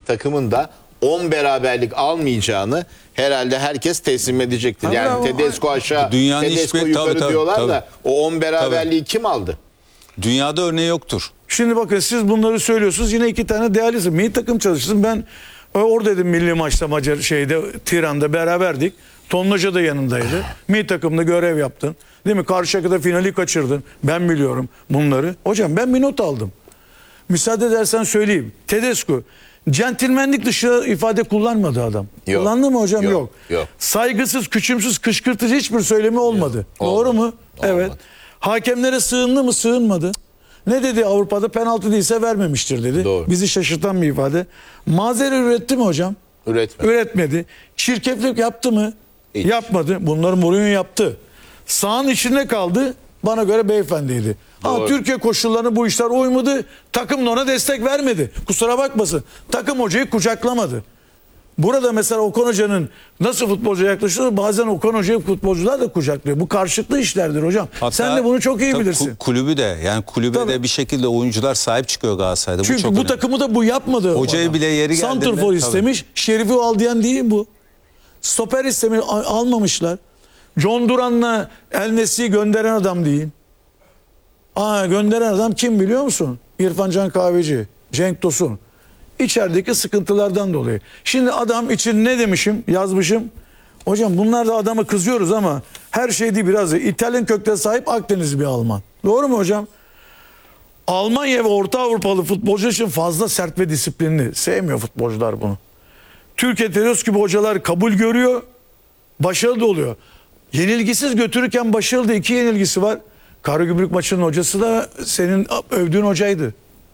takımın da 10 beraberlik almayacağını herhalde herkes teslim edecektir. Tabii Yani ama Tedesco aşağı, dünyanın Tedesco hiçbir- yukarı tabii, diyorlar tabii. da o 10 beraberliği kim aldı? Dünyada örneği yoktur. Şimdi bakın siz bunları söylüyorsunuz. Yine iki tane değerlisin. Milli takım çalışırsın. Ben oradaydım milli maçta Tiran'da beraberdik. Tonlaca da yanındaydı. Milli takımda görev yaptın. Değil mi? Karşıyaka'da finali kaçırdın. Ben biliyorum bunları. Hocam ben bir not aldım. Müsaade edersen söyleyeyim. Tedesco centilmenlik dışı ifade kullanmadı adam. Yok. Kullandı mı hocam? Yok. Yok. Saygısız, küçümsüz, kışkırtıcı hiçbir söylemi olmadı. Doğru mu? Evet. Hakemlere sığındı mı? Sığınmadı. Ne dedi Avrupa'da? Penaltı değilse vermemiştir dedi. Doğru. Bizi şaşırtan bir ifade. Mazeret üretti mi hocam? Üretmedi. Üretmedi. Çirkeflik yaptı mı? Hiç. Yapmadı. Bunları Mourinho yaptı. Sahanın içinde kaldı. Bana göre beyefendiydi. Ama Doğru. Türkiye koşullarına bu işler uymadı. Takım da ona destek vermedi. Kusura bakmasın. Takım hocayı kucaklamadı. Burada mesela Okan Hoca'nın nasıl futbolcuya yaklaşıyor? Bazen Okan Hoca'yı futbolcular da kucaklıyor. Bu karşılıklı işlerdir hocam. Hatta Sen de bunu çok iyi tabii bilirsin. Kulübü de yani kulübe Tabii. de bir şekilde oyuncular sahip çıkıyor Galatasaray'da. Çünkü çok bu önemli. takımı da bu yapmadı. Hocayı adam. bile yeri geldiğinde- Santrfor tabii. istemiş. Şerif'i al diyen değil bu. Stoper istemiş. Almamışlar. John Duran'la El Nesli'yi gönderen adam değil. Gönderen adam kim biliyor musun? İrfan Can Kahveci, Cenk Tosun. İçerideki sıkıntılardan dolayı. Şimdi adam için ne demişim, yazmışım. Hocam bunlar da adamı kızıyoruz ama her şey değil biraz. İtalyan kökte sahip Akdeniz bir Alman. Doğru mu hocam? Almanya ve Orta Avrupalı futbolcu için fazla sert ve disiplinli. Sevmiyor futbolcular bunu. Türkiye Teros gibi hocalar kabul görüyor. Başarılı da oluyor. Yenilgisiz götürürken başarılı da 2 yenilgisi var. Karagümrük maçının hocası da senin övdüğün hocaydı.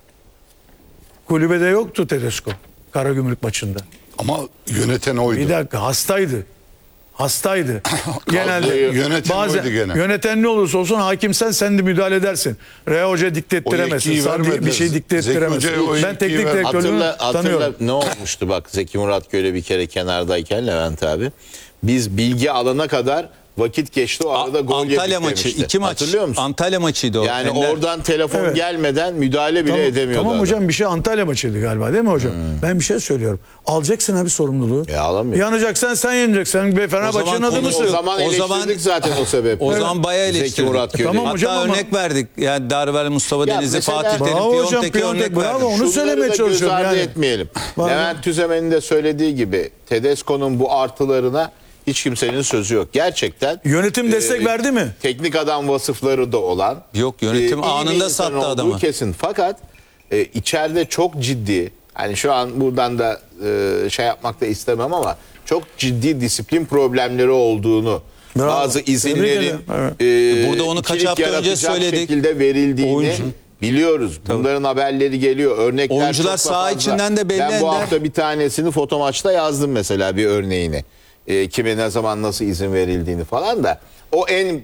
Kulübede yoktu Tedesco Karagümrük maçında. Ama yöneten oydu. Bir dakika hastaydı. Hastaydı. Genelde Yöneten bazen oydu gene. yöneten ne olursa olsun hakimsen sen de müdahale edersin. Rea Hoca dikte ettiremezsin. yetkiyi Sana vermedi. bir şey dikte Zeki ettiremezsin. Hoca'ya o Ben yetkiyi teknik verdi. direktörlüğünü Hatırla tanıyorum. ne olmuştu bak Zeki Murat Göl'e bir kere kenardayken Levent abi. Biz bilgi alana kadar vakit geçti o arada gol yedik Antalya maçı demişti. 2 maç. Hatırlıyor musun? Antalya maçıydı o. Yani Ender. oradan telefon Evet. gelmeden müdahale bile edemiyordu Tamam adam. hocam bir şey Antalya maçıydı galiba değil mi hocam? Ben bir şey söylüyorum. Alacaksın abi sorumluluğu. Alamıyor. Yanacaksan sen yeneceksin. Ve Fenerbahçe'nin zaman adını konu- söyle. O zaman eleştirdik zaten o sebeple. O zaman bayağı Zeki eleştirdik. Murat Göl'ü. Tamam Hatta hocam ama- örnek verdik. Yani Darvel, Mustafa Ya Denizli, mesela- Fatih Terim, Bravo hocam, Piontek'e Piontek, örnek bravo. verdik. Onu Şunları söylemeye da göz çalışıyorum ardı yani. etmeyelim. Var. Levent Tüzemen'in de söylediği gibi Tedesco'nun bu artılarına hiç kimsenin sözü yok. Gerçekten Yönetim destek verdi mi? teknik adam vasıfları da olan. Yok, yönetim iyi bir anında insan sattı olduğu adamı. Kesin. Fakat içeride çok ciddi, hani şu an buradan da şey yapmak da istemem ama çok ciddi disiplin problemleri olduğunu, Bravo. bazı Tebrik izinlerin ederim. Evet. Burada onu kaç ikilik hafta önce yaratacak söyledik. şekilde verildiğini Oyuncu. biliyoruz. Bunların haberleri geliyor. Örnekler Oyuncular çok da saha fazla. içinden de belli Ben bu eder. hafta bir tanesini foto maçta yazdım mesela bir örneğini. Kime ne zaman nasıl izin verildiğini falan da. O en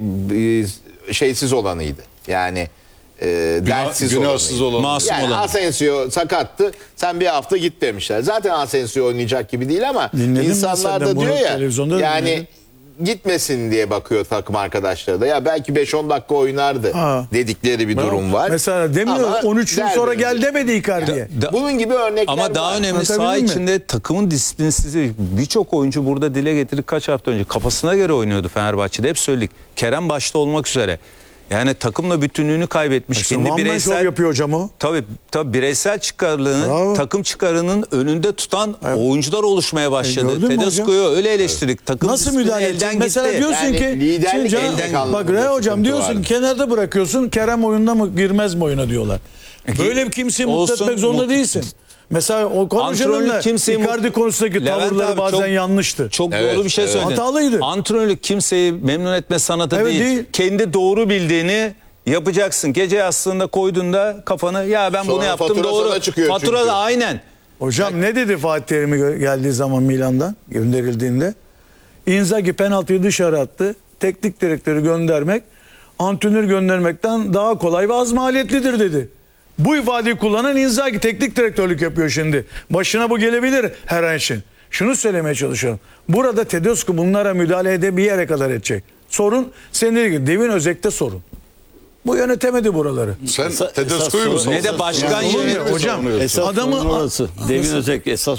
şeysiz olanıydı. Yani dertsiz günahsız olanıydı. olan. Masum Yani olan. Asensio sakattı. Sen bir hafta git demişler. Zaten Asensio oynayacak gibi değil ama Dinledin mi insanlar sen de da bunu diyor ya televizyonda da yani dinledin? gitmesin diye bakıyor takım arkadaşları da. Ya belki 5-10 dakika oynardı dedikleri bir durum var. Mesela demiyor Ama 13 yıl sonra derbi. gel demedi Icardi'ye. Bunun gibi örnekler Ama daha var. önemli Anlatabildim saha mi? içinde takımın disiplinsizliği. Birçok oyuncu burada dile getirdik kaç hafta önce. Kafasına göre oynuyordu Fenerbahçe'de. Hep söyledik. Kerem başta olmak üzere. Yani takımla bütünlüğünü kaybetmiş. İşte Kendi one man show bireysel yapıyor hocam o. Tabii bireysel çıkarlığını, Bravo. takım çıkarının önünde tutan oyuncular oluşmaya başladı. gördün mü Tedesco'yu öyle eleştirdik. Takım Nasıl disiplini müdahale elden edeceksin? Mesela gitti. diyorsun Yani ki liderlik şimdi elden Can- kaldı. bak Burada Rea hocam sıkıntı diyorsun vardı. kenarda bırakıyorsun. Kerem oyunda mı girmez mi oyuna diyorlar. Böyle bir kimseyi mutlu Olsun, etmek zorunda mutlu- değilsin. Mesela o konuşanın da Antrenörlük kimseyi Icardi konusundaki Levent tavırları abi bazen çok- yanlıştı. Çok Evet, doğru bir şey evet. söyledin. Hatalıydı. Antrenörlük kimseyi memnun etme sanatı Evet, değil. değil. Kendi doğru bildiğini yapacaksın. Gece yastığında koyduğunda kafanı ya ben bunu Sonra yaptım faturası doğru. da çıkıyor Fatura çünkü. da aynen. Hocam ne dedi Fatih Terim'e geldiği zaman Milan'dan gönderildiğinde? Inzaghi penaltıyı dışarı attı. Teknik direktörü göndermek antrenör göndermekten daha kolay ve az maliyetlidir dedi. Bu ifadeyi kullanan Inzaghi teknik direktörlük yapıyor şimdi. Başına bu gelebilir her an için. Şunu söylemeye çalışıyorum. Burada Tedesco bunlara müdahale bir yere kadar edecek. Sorun senin dediğin gibi Devin Özek'te sorun. Bu yönetemedi buraları. Sen Esas Tedesco'yu mu sorun- Ne de başkan Olur mu? yönetiyor. Hocam Esas adamı sorun orası. Devin Özek esas